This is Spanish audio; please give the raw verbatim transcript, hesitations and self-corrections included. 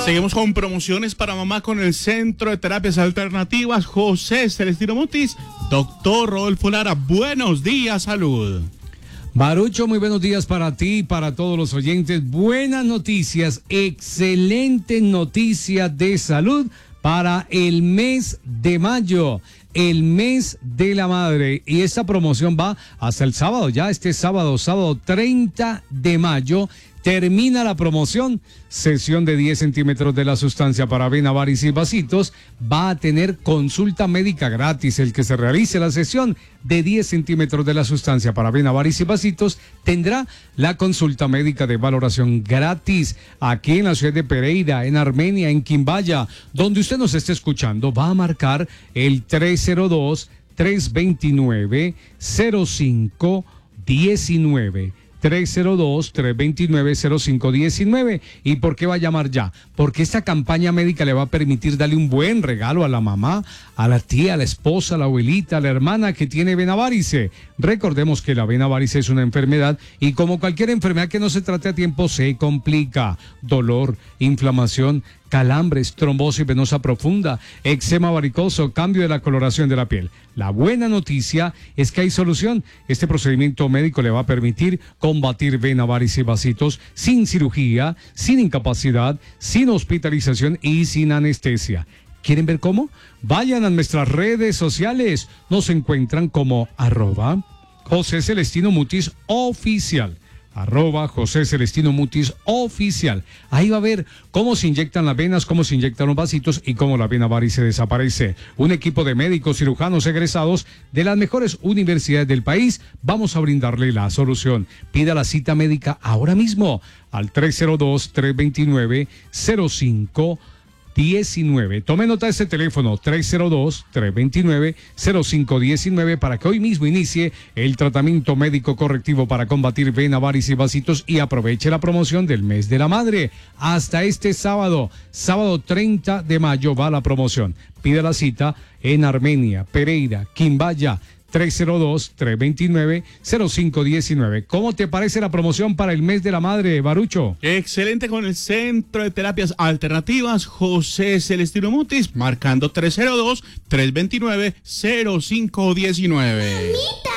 Seguimos con promociones para mamá con el Centro de Terapias Alternativas José Celestino Mutis. Doctor Rodolfo Lara, buenos días, salud. Barucho, muy buenos días para ti y para todos los oyentes. Buenas noticias, excelente noticia de salud para el mes de mayo, el mes de la madre. Y esta promoción va hasta el sábado, ya este sábado, sábado treinta de mayo. Termina la promoción, sesión de diez centímetros de la sustancia para vena, varices y vasitos. Va a tener consulta médica gratis. El que se realice la sesión de diez centímetros de la sustancia para vena, varices y vasitos tendrá la consulta médica de valoración gratis aquí en la ciudad de Pereira, en Armenia, en Quimbaya. Donde usted nos esté escuchando, va a marcar el tres cero dos, tres dos nueve, cero cinco uno nueve. tres cero dos, tres dos nueve, cero cinco uno nueve. ¿Y por qué va a llamar ya? Porque esta campaña médica le va a permitir darle un buen regalo a la mamá, a la tía, a la esposa, a la abuelita, a la hermana que tiene vena varice. Recordemos que la vena varice es una enfermedad y como cualquier enfermedad que no se trate a tiempo se complica. Dolor, inflamación, calambres, trombosis venosa profunda, eczema varicoso, cambio de la coloración de la piel. La buena noticia es que hay solución. Este procedimiento médico le va a permitir combatir vena, varices y vasitos sin cirugía, sin incapacidad, sin hospitalización y sin anestesia. ¿Quieren ver cómo? Vayan a nuestras redes sociales. Nos encuentran como arroba José Celestino Mutis Oficial. Arroba José Celestino Mutis Oficial. Ahí va a ver cómo se inyectan las venas, cómo se inyectan los vasitos y cómo la vena varice desaparece. Un equipo de médicos cirujanos egresados de las mejores universidades del país. Vamos a brindarle la solución. Pida la cita médica ahora mismo al tres cero dos, tres dos nueve, cero cinco diecinueve. Tome nota de este teléfono tres cero dos, tres dos nueve, cero cinco uno nueve para que hoy mismo inicie el tratamiento médico correctivo para combatir vena, varices y vasitos y aproveche la promoción del mes de la madre. Hasta este sábado, sábado treinta de mayo va la promoción. Pide la cita en Armenia, Pereira, Quimbaya, tres cero dos, tres dos nueve, cero cinco uno nueve. ¿Cómo te parece la promoción para el mes de la madre, Barucho? Excelente con el Centro de Terapias Alternativas José Celestino Mutis, marcando tres cero dos, tres dos nueve, cero cinco uno nueve. ¡Mamita!